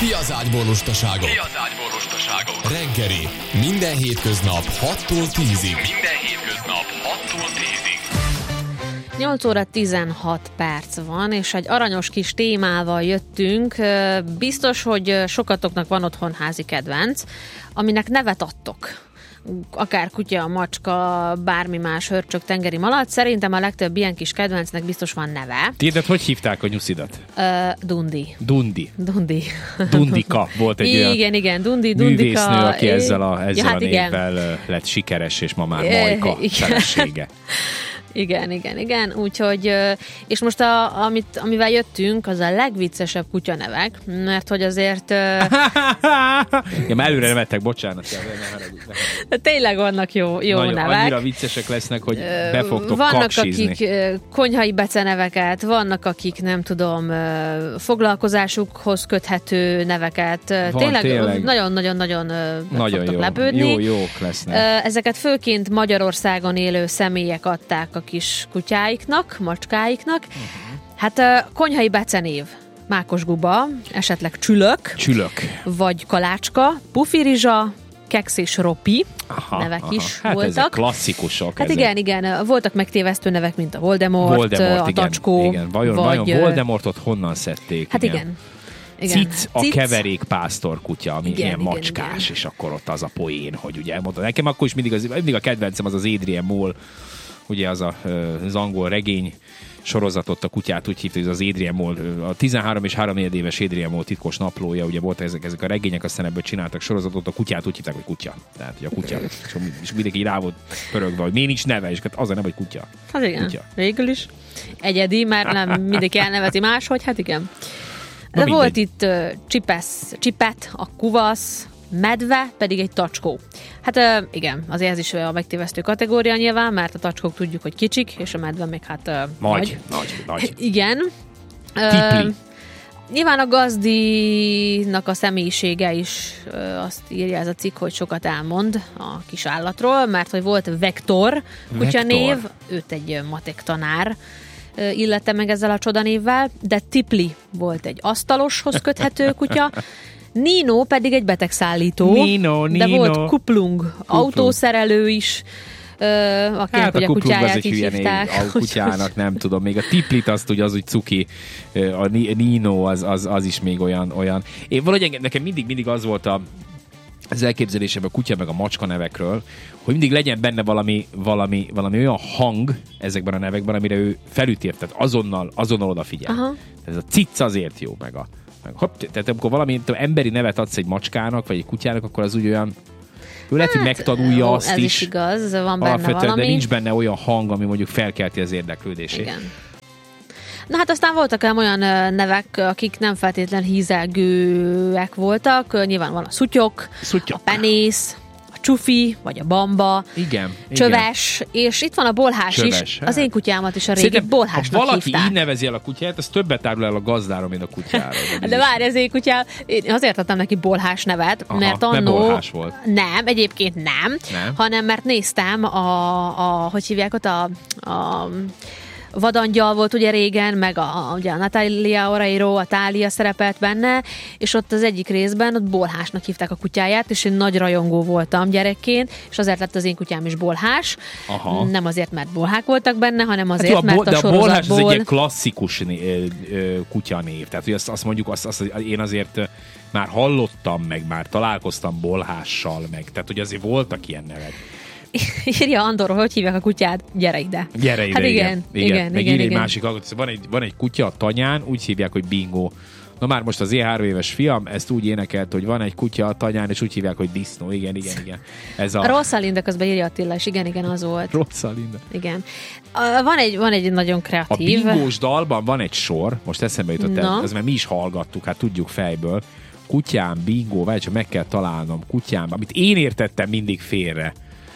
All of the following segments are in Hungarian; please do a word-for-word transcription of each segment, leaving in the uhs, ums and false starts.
Ki az ágyból lustaságok? Ki az ágyból lustaságok? Reggeli, minden hétköznap hattól tízig. Minden hétköznap hattól tízig. nyolc óra tizenhat perc van, és egy aranyos kis témával jöttünk. Biztos, hogy sokatoknak van otthon házi kedvenc, aminek nevet adtok. Akár kutya, macska, bármi más hörcsök, tengeri malac. Szerintem a legtöbb ilyen kis kedvencnek biztos van neve. Tiédet hogy hívták a nyuszidat? Uh, Dundi. Dundi. Dundi. Dundika volt egy igen, olyan igen, igen, Dundi, Dundika. művésznő, aki ezzel a, ezzel ja, hát a névvel igen. lett sikeres, és ma már Majka felesége. Igen, igen, igen, úgyhogy, és most a, amit, amivel jöttünk, az a legviccesebb kutyanevek, mert hogy azért... ja, már előre nevettek, bocsánat. Ja, de tényleg vannak jó, jó Nagyon, nevek. Annyira viccesek lesznek, hogy be fogtok vannak, kapsizni. Akik konyhai beceneveket, vannak, akik nem tudom, foglalkozásukhoz köthető neveket. Van, tényleg, tényleg nagyon-nagyon-nagyon nagyon fogtok jó. lepődni. Jó, jók lesznek. Ezeket főként Magyarországon élő személyek adták a kis kutyáiknak, macskáiknak. Uh-huh. Hát konyhai becenév. Mákos guba, esetleg csülök. Csülök. Vagy kalácska, pufirizsa, keksz és ropi aha, nevek aha. is hát voltak. Ezek klasszikusok. Hát ezek. igen, igen. Voltak megtévesztő nevek, mint a Voldemort, Voldemort a igen, tacskó. Igen. Vajon, vagy, vajon Voldemortot honnan szedték? Hát igen. igen. Igen. Cic a Cic. keverékpásztor kutya, ami igen, ilyen igen, macskás, igen. és akkor ott az a poén, hogy ugye elmondta. Nekem akkor is mindig, az, mindig a kedvencem az az Adrian Mole, ugye az a, az angol regény sorozatot, a kutyát úgy hívta, hogy az Adrian Mole, a tizenhárom és három éves Adrian Mole titkos naplója, ugye volt ezek, ezek a regények, aztán ebből csináltak sorozatot, a kutyát úgy hívták, hogy kutya. Tehát, hogy a kutya. És mindenki rá volt pörögve, hogy miért nincs neve, és az a neve, hogy kutya. Hát igen, kutya. Végül is egyedi, mert nem mindenki elnevezi máshogy, hát igen. De Na volt itt uh, csipesz, csipet, a kuvasz, medve, pedig egy tacskó. Hát uh, igen, azért ez is a megtévesztő kategória nyilván, mert a tacskók tudjuk, hogy kicsik, és a medve még hát uh, nagy. Nagy, nagy. Igen. Tipli. Uh, nyilván a gazdinak a személyisége is uh, azt írja ez a cikk, hogy sokat elmond a kis állatról, mert hogy volt Vektor kutyanév, őt egy matek tanár illette meg ezzel a csodanévvel, de Tipli volt egy asztaloshoz köthető kutya, Nino pedig egy betegszállító, Nino, de Nino. volt Kuplung, Kuplung, autószerelő is, akinek hát ugye a kutyáját így hívták. A kutyának nem tudom, még a Tiplit azt ugye az úgy cuki, a Nino az, az, az is még olyan. olyan. Én valahogy nekem mindig, mindig az volt a az elképzelésem a kutya meg a macska nevekről, hogy mindig legyen benne valami, valami, valami olyan hang ezekben a nevekben, amire ő felütér, tehát azonnal, azonnal odafigyel. Aha. Ez a cic azért jó, meg a meg hopp, tehát amikor valami tudom, emberi nevet adsz egy macskának, vagy egy kutyának, akkor az úgy olyan ő lehet, hogy hát, megtanulja ó, azt ez is. is igaz, van benne valami. De nincs benne olyan hang, ami mondjuk felkelti az érdeklődését. Igen. Na hát aztán voltak olyan nevek, akik nem feltétlen hízelgőek voltak. Nyilván van a szutyok, szutyok. A penész, a csufi, vagy a bamba, igen, csöves, igen. És itt van a bolhás csöves, is. Hát. Az én kutyámat is a régi Szerintem, bolhásnak ha valaki hívták. így nevezi el a kutyát, az többet árul el a gazdára, mint a kutyára. De, de várj, ez én kutyám, én azért adtam neki bolhás nevet, aha, mert annó... bolhás volt. Nem, egyébként nem, nem, hanem mert néztem a, a hogy hívják ott a... a Vadangyal volt ugye régen, meg a, ugye a Natalia Oreiro, a Tália szerepelt benne, és ott az egyik részben ott bolhásnak hívták a kutyáját, és én nagy rajongó voltam gyerekként, és azért lett az én kutyám is bolhás. Aha. Nem azért, mert bolhák voltak benne, hanem azért, hát, a bo- mert a sorozatból... De a bolhás az egy ilyen klasszikus né- kutyanév, tehát hogy azt, azt mondjuk, azt, azt, én azért már hallottam, meg már találkoztam bolhással, meg, tehát hogy azért voltak ilyen nevek. Írja Andor, hogy hívják a kutyát, gyere ide. Gyere ide, hát igen. igen. igen, igen meg igen, ír egy igen. másik hallgató, van egy, van egy kutya a tanyán, úgy hívják, hogy Bingo. Na már most az én három éves fiam ezt úgy énekelt, hogy van egy kutya a tanyán, és úgy hívják, hogy disznó. Igen, igen, igen. Ez a... a Rosalinda közben írja Attila, és igen, igen, az volt. Rosalinda. Igen. Van egy, van egy nagyon kreatív... A bingós dalban van egy sor, most eszembe jutott el, ez mert mi is hallgattuk, hát tudjuk fejből. Kutyám, bingo, vagy csak meg kell találnom, kutyám, amit én értettem mindig félre.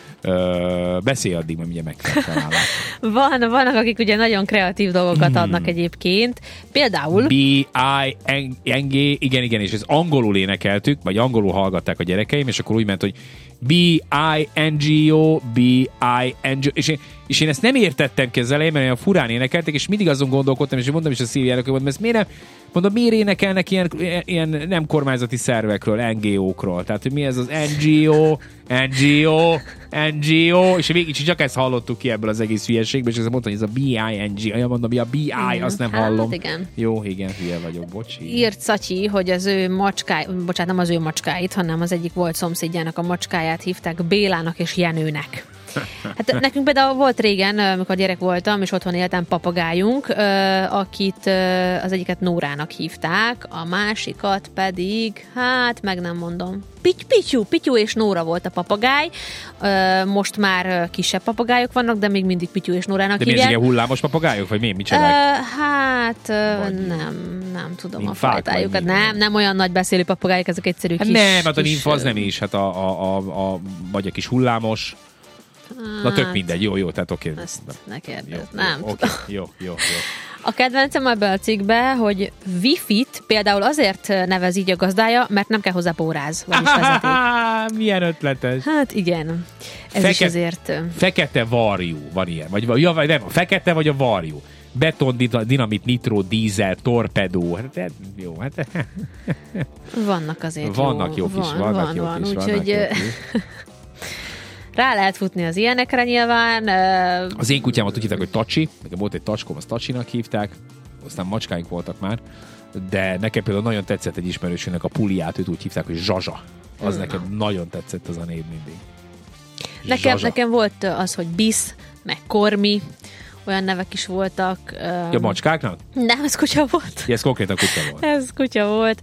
Ö, beszélj addig, mert ugye meg kell találni. Van, vannak, akik ugye nagyon kreatív dolgokat hmm. adnak egyébként. Például... B I N G, igen, igen, és ez angolul énekeltük, vagy angolul hallgatták a gyerekeim, és akkor úgy ment, hogy B I N G O, B I N G O, és én, és én ezt nem értettem ki az elején, mert olyan furán énekeltek, és mindig azon gondolkodtam, és mondtam is a Szilviának, hogy mondom, ezt miért nem, Mondom, miért énekelnek ilyen, ilyen nem kormányzati szervekről, en gé ó-król? Tehát, hogy mi ez az en gé ó, en gé ó, en gé ó, és végig csak ezt hallottuk ki ebből az egész hülyeségből, és ezt mondtam, hogy ez a bé i en gé, olyan mondom, hogy a bé i, igen, azt nem hát, hallom. Igen. Jó, igen, hülye vagyok, bocs. Írt Szatyi, hogy az ő macskáit, bocsánat, nem az ő macskáit, hanem az egyik volt szomszédjának a macskáját hívták Bélának és Jenőnek. Hát nekünk például volt régen, amikor gyerek voltam, és otthon éltem, papagájunk, akit az egyiket Nórának hívták, a másikat pedig, hát meg nem mondom. Pityu, Pityu és Nóra volt a papagáj. Most már kisebb papagájok vannak, de még mindig Pityu és Nórának de hívják. De mi hullámos papagájok, vagy mi? Mit csinálják? Hát vagy nem, nem tudom a fajtájukat. Nem, nem olyan nagy beszélő papagájok, ezek egyszerű hát kis... Nem, hát a kis, nimfa az nem is, hát a, a, a, a, vagy a kis hullámos. Na tök mindegy, jó, jó, tehát oké. Okay. Ezt ne kérdezz, nem jó, tudom. Okay, jó, jó, jó. A kedvencem ebbe a cikkbe, hogy Wi-Fi-t például azért nevez így a gazdája, mert nem kell hozzá póráz, vagyis vezeték. Milyen ötletes. Hát igen, ez Feke- is azért... Fekete varjú, van ilyen. Vagy, ja, vagy nem, a fekete vagy a varjú. Beton, dinamit, nitro, dízel, torpedó. Hát, jó, hát... Vannak azért vannak jó. jók is, van, vannak van, jók van, is, úgy, vannak hogy... jók is. Rá lehet futni az ilyenekre nyilván. Az én kutyámat úgy hívták, hogy Tacsi. Nekem volt egy tacskom, azt Tacsinak hívták. Aztán macskáink voltak már. De nekem például nagyon tetszett egy ismerősünknek a Puliát, őt úgy hívták, hogy Zsazsa. Az hmm. nekem nagyon tetszett az a név mindig. Nekem, nekem volt az, hogy Bisz, meg Kormi, olyan nevek is voltak. Ja, macskáknak? Nem, ez kutya volt. Ja, ez konkrétan kutya volt. Ez kutya volt.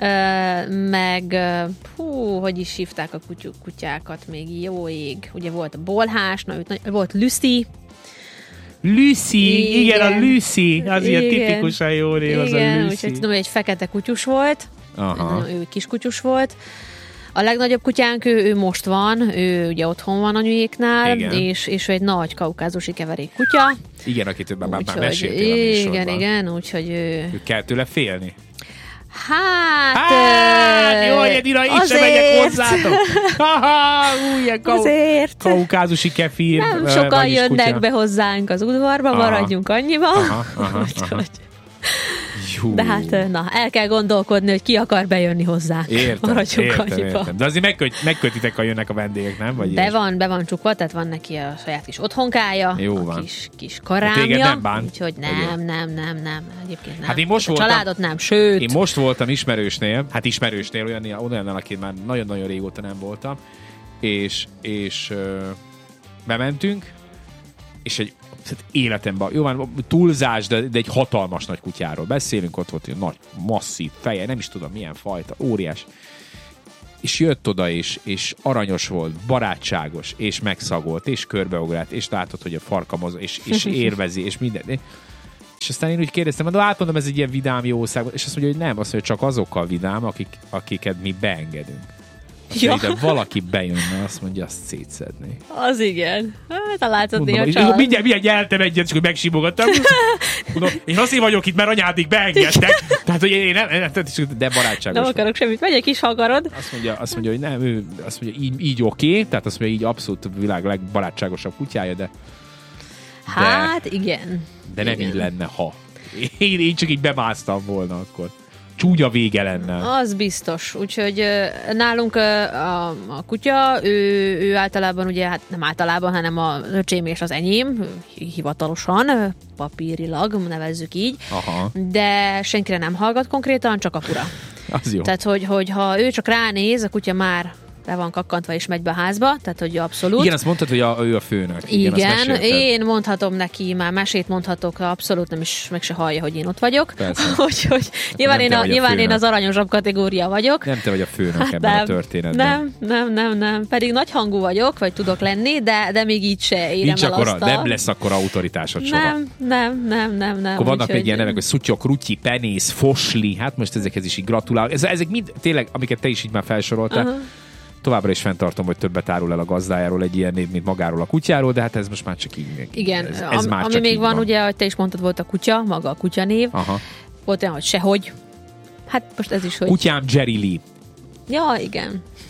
Meg, hú, hogy is hívták a kutyuk, kutyákat még, jó ég. Ugye volt a Bolhás, na, volt Lucy. Lucy, igen, igen a Lucy, az igen. Ilyen tipikusan jó név, az a Lucy. Úgyhogy tudom, hogy egy fekete kutyus volt. Aha. Ő kis kutyus volt. A legnagyobb kutyánk, ő, ő most van, ő ugye otthon van anyujéknál, és, és ő egy nagy kaukázusi keverék kutya. Igen, akit már, már meséltél a műsorban. Igen, igen, úgyhogy ő... Ő kell tőle félni? Hát... Hát, jó, Edina, így sem megyek hozzátok. Haha, ilyen kau- kaukázusi kefír. Nem sokan jönnek kutya. Be hozzánk az udvarba, aha. Maradjunk annyiba. Aha, aha, aha. Jú. De hát, na, el kell gondolkodni, hogy ki akar bejönni hozzá. Értem, értem, értem. De azért megköt, megkötitek, ha jönnek a vendégek, nem? Vagy be van, be van csukva, tehát van neki a saját kis otthonkája, jó a van. kis, kis karámja. Téged nem bánt? Úgyhogy nem, nem, nem, nem. Egyébként nem. Hát én most a voltam, családot nem, sőt. Én most voltam ismerősnél, hát ismerősnél, olyan, olyannal, aki már nagyon-nagyon régóta nem voltam, és, és ö, bementünk, és egy életemben, jó, már túlzás, de, de egy hatalmas nagy kutyáról beszélünk, ott volt egy nagy, masszív feje, nem is tudom milyen fajta, óriás. És jött oda, és, és aranyos volt, barátságos, és megszagolt, és körbeugrált, és látod, hogy a farka mozog, és, és érvezi, és minden. És aztán én úgy kérdeztem, de átmondom, ez egy ilyen vidám jó ország, és azt mondja, hogy nem, azt mondja, csak azokkal vidám, akik, akiket mi beengedünk. Ja. De valaki bejönne, azt mondja, azt szétszedni. Az igen. Hát látod néha csal. Mindjárt, mindjárt nyeltem egyet, csak hogy megsimogattam. Mondom, én azért vagyok itt, mert anyádig beengedtek. Tehát, hogy én nem, de barátságos. Nem akarok semmit, megyek is, ha akarod. Azt mondja, azt mondja, hogy nem, ő azt mondja, így, így oké, okay, tehát azt mondja, így abszolút a világ legbarátságosabb kutyája, de... Hát de, igen. De nem igen. így lenne, ha. Én, én csak így bemásztam volna akkor. Csúnya vége lenne. Az biztos. Úgyhogy nálunk a, a kutya, ő, ő általában ugye, hát nem általában, hanem a öcsém és az enyém, hivatalosan, papírilag, nevezzük így, aha. De senkire nem hallgat konkrétan, csak apura. Az jó. Tehát, hogy, hogy ha ő csak ránéz, a kutya már le van kakkantva és megy be a házba, tehát hogy abszolút. Igen, azt mondtad, hogy a, ő a főnök. Igen, Igen én mondhatom neki, már mesét mondhatok, abszolút nem is meg se hallja, hogy én ott vagyok. Úgyhogy nyilván, én, a, nyilván én az aranyosabb kategória vagyok. Nem te vagy a főnök hát ebben nem, a történetben. Nem, nem, nem, nem. Pedig nagy hangú vagyok, vagy tudok lenni, de, de még így se érem Nincs el akkora, azt a... Nem lesz akkor autoritásod soha. Nem, nem, nem, nem, nem. Akkor vannak úgy, még ilyen nevek, hogy szutyok, rutyi, penész, fosli, hát most ezekhez is így gratulálok. Ez, ezek mind tényleg, amiket te is így már felsoroltál. Uh-huh. Továbbra is fenntartom, hogy többet árul el a gazdájáról egy ilyen név, mint magáról a kutyáról, de hát ez most már csak így. Igen, ez, ez am, már ami csak még van, van, ugye, hogy te is mondtad, volt a kutya, maga a kutyanév. Aha. Volt olyan, hogy sehogy. Hát most ez is, hogy... Kutyám Jerry Lee. Ja, igen.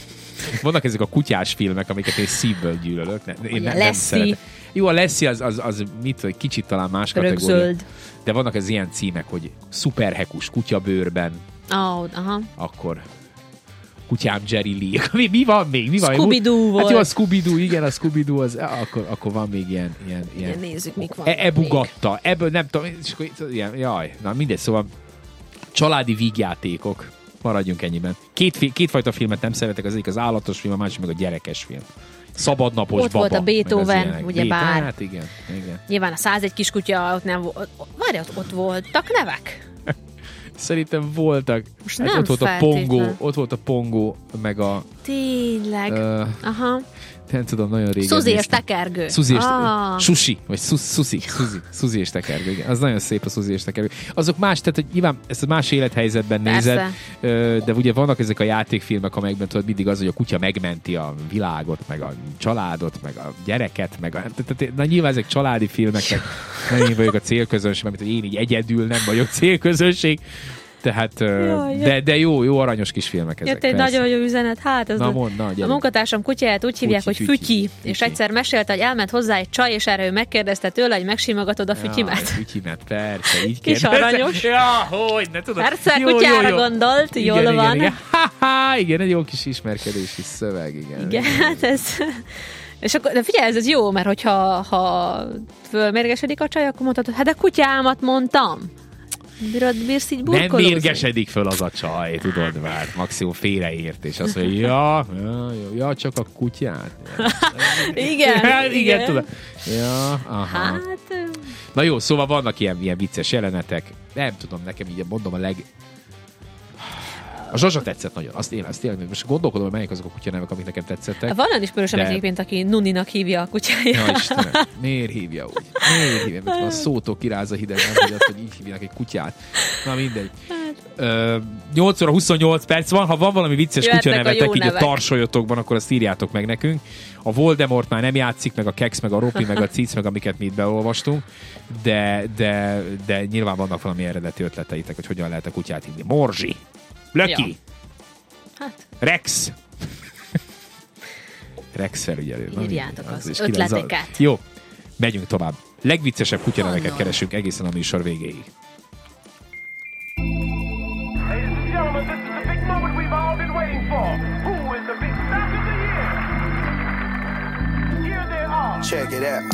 vannak ezek a kutyás filmek, amiket én szívből gyűlölök. Ne, én nem, nem Lassie. szeretem. Jó, a Lassie az, az, az mit, vagy kicsit talán más kategória. Örökzöld. De vannak az ilyen címek, hogy szuperhekus kutyabőrben, Oh, aha. akkor kutyám Jerry Lee. Mi, mi van még? Mi van? Scooby-Doo volt. Hát jó, a Scooby-Doo, igen, a Scooby-Doo, az, akkor, akkor van még ilyen... ilyen, ilyen Igen, nézzük, mik van. e, ebugatta, ebből nem tudom, és akkor ilyen, jaj, na mindegy, szóval családi vígjátékok, maradjunk ennyiben. Két, kétfajta filmet nem szeretek, az egyik az állatos film, a másik meg a gyerekes film. Szabadnapos Ott baba. volt a Beethoven, ugye bár. Hát igen, igen. Nyilván a százegy kiskutya, ott nem volt. Várj, ott, ott voltak nevek? Szerintem voltak. Most hát nem ott volt a feltétlen. Pongó, ott volt a Pongó, meg a... Tényleg. Uh, Aha. nem tudom, nagyon régen Szuzi és néztem. tekergő. Szuzi és Ah. Susi, vagy Susi, Susi, Suzi és tekergő. Igen. Az nagyon szép a Suzi és tekergő. Azok más, tehát hogy nyilván ezt más élethelyzetben Persze. nézed, ö, de ugye vannak ezek a játékfilmek, amelyekben tudod mindig az, hogy a kutya megmenti a világot, meg a családot, meg a gyereket, meg a... Tehát, na nyilván ezek családi filmeknek nem én vagyok a célközönség, mert hogy én így egyedül nem vagyok célközönség. Tehát, Jaj, de, de jó, jó aranyos kis filmek ezek. Jött egy persze. nagyon jó üzenet. Hát ez Na a, mondd, na, a gyere. munkatársam kutyáját úgy hívják, Fütyi, hogy fütyi, Fütyi, fütyi. és egyszer mesélte, hogy elment hozzá egy csaj, és erre ő megkérdezte tőle, hogy megsimogatod a fütyimet. Ja, fütyimet, persze, így Kis kérdezte. aranyos. Ja, hogy, ne tudod. Persze, Jó, kutyára jó, jó. gondolt, Igen, jól igen, van. Igen, Ha-ha, igen, egy jó kis ismerkedési szöveg, igen. Igen, hát ez... És akkor, de figyelj, ez, ez jó, mert hogyha ha fölmérgesedik a csaj, akkor mondhatod, hát a kutyámat mondtam. Bírod, bírsz így Nem burkolózni? mérgesedik föl az a csaj, tudod már, maximum félreértés. Azt mondja, ja, ja, jó, ja, csak a kutyát. Ja. Igen, Hát, igen, igen. tudom. Ja, aha. Hát... Na jó, szóval vannak ilyen, ilyen vicces jelenetek. Nem tudom, nekem így mondom a leg... A Zsazsa tetszett nagyon. Azt én, azt tényleg, most gondolkodom, hogy melyik azok a kutyanevek, amik nekem tetszettek. Van olyan ismerősöm De- egyébként, aki Nuninak hívja a kutyáját. Ja, Istenem, miért hívja úgy? Miért hívja? Mert van szótól kiráz a hideg, nem hogy azt, hogy így hívják egy kutyát. Na mindegy. Ö, nyolc óra huszonnyolc perc van, ha van valami vicces Jöhetnek a kutyanevetek, jó így a nevek. tarsolyotokban, akkor azt írjátok meg nekünk. A Voldemort már nem játszik, meg a Kex, meg a Ropi, meg a Cic, meg amiket mi itt beolvastunk, de, de, de nyilván vannak valami eredeti ötleteitek, hogy hogyan lehet a kutyát hívni. Morzsi, Löki, Ja. Hát, Rex. Rex felügyelő. Na, Írjátok mindegy, az is ki lesz ötleteket. az- Jó, megyünk tovább. Legviccesebb kutyaneveket Honnan? keresünk egészen a műsor végéig. Ladies and gentlemen, this is the big moment we've all been waiting for. Who is the big stock of the year? Here they are. Check it out.